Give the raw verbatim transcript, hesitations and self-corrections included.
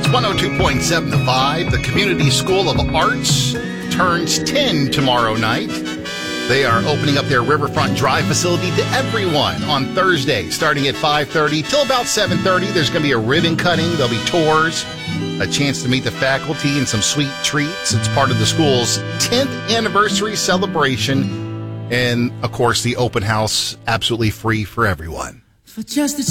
one oh two point seven The Vibe. The Community School of Arts turns ten tomorrow night. They are opening up their Riverfront Drive facility to everyone on Thursday, starting at five thirty till about seven thirty. There's going to be a ribbon cutting. There'll be tours, a chance to meet the faculty, and some sweet treats. It's part of the school's tenth anniversary celebration. And, of course, the open house, absolutely free for everyone. For just a